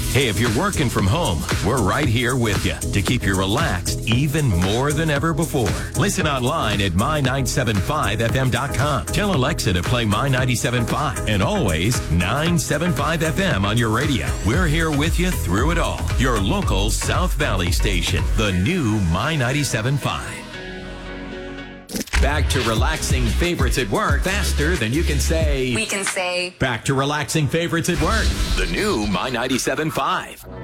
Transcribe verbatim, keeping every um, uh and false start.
Hey, if you're working from home, we're right here with you to keep you relaxed even more than ever before. Listen online at my nine seven five f m dot com. Tell Alexa to play My ninety-seven point five and always nine seven five F M on your radio. We're here with you through it all. Your local South Valley station, the new My ninety-seven point five. Back to relaxing favorites at work faster than you can say. We can say. Back to relaxing favorites at work. The new My ninety-seven point five.